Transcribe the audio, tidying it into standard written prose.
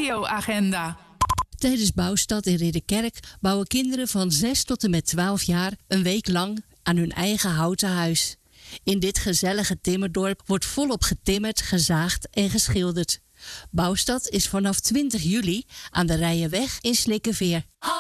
radioagenda. Tijdens Bouwstad in Ridderkerk bouwen kinderen van 6 tot en met 12 jaar een week lang aan hun eigen houten huis. In dit gezellige timmerdorp wordt volop getimmerd, gezaagd en geschilderd. Bouwstad is vanaf 20 juli aan de Rijenweg in Slikkeveer.